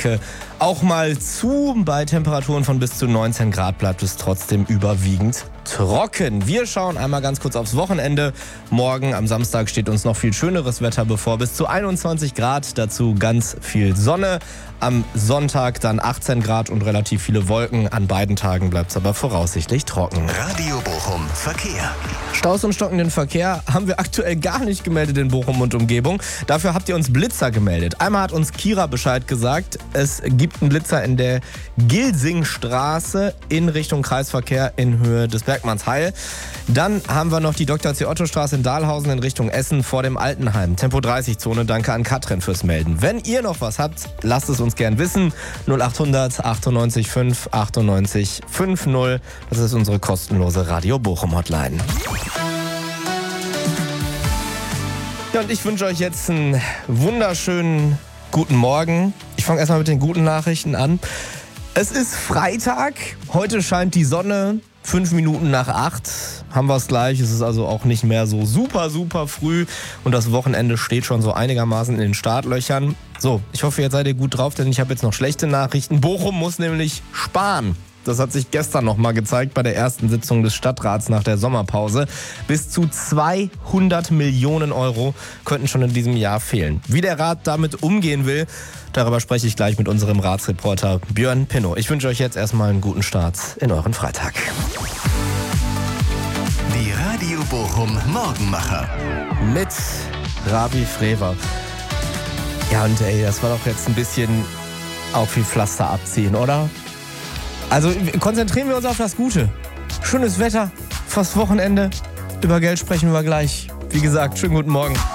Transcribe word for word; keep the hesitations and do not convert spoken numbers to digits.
Ecke auch mal zu. Bei Temperaturen von bis zu neunzehn Grad bleibt es trotzdem überwiegend trocken. Wir schauen einmal ganz kurz aufs Wochenende. Morgen am Samstag steht uns noch viel schöneres Wetter bevor. Bis zu einundzwanzig Grad, dazu ganz viel Sonne. Am Sonntag dann achtzehn Grad und relativ viele Wolken. An beiden Tagen bleibt es aber voraussichtlich trocken. Radio Bochum Verkehr. Staus und stockenden Verkehr haben wir aktuell gar nicht gemeldet in Bochum und Umgebung. Dafür habt ihr uns Blitzer gemeldet. Einmal hat uns Kira Bescheid gesagt, es gibt einen Blitzer in der Gilsingstraße in Richtung Kreisverkehr in Höhe des Bergmannsheil. Dann haben wir noch die Doktor C. Otto Straße in Dahlhausen in Richtung Essen vor dem Altenheim. Tempo dreißig Zone. Danke an Katrin fürs Melden. Wenn ihr noch was habt, lasst es uns gern wissen. null achthundert achtundneunzig fünf achtundneunzig fünfzig. Das ist unsere kostenlose Radio Bochum Hotline. Ja, und ich wünsche euch jetzt einen wunderschönen guten Morgen. Ich fange erstmal mit den guten Nachrichten an. Es ist Freitag. Heute scheint die Sonne. Fünf Minuten nach acht haben wir es gleich. Es ist also auch nicht mehr so super, super früh. Und das Wochenende steht schon so einigermaßen in den Startlöchern. So, ich hoffe, jetzt seid ihr gut drauf, denn ich habe jetzt noch schlechte Nachrichten. Bochum muss nämlich sparen. Das hat sich gestern nochmal gezeigt bei der ersten Sitzung des Stadtrats nach der Sommerpause. Bis zu zweihundert Millionen Euro könnten schon in diesem Jahr fehlen. Wie der Rat damit umgehen will, darüber spreche ich gleich mit unserem Ratsreporter Björn Pinnow. Ich wünsche euch jetzt erstmal einen guten Start in euren Freitag. Die Radio Bochum Morgenmacher. Mit Ravi Frewer. Ja, und ey, das war doch jetzt ein bisschen auch wie Pflaster abziehen, oder? Also konzentrieren wir uns auf das Gute. Schönes Wetter, fast Wochenende. Über Geld sprechen wir gleich. Wie gesagt, schönen guten Morgen.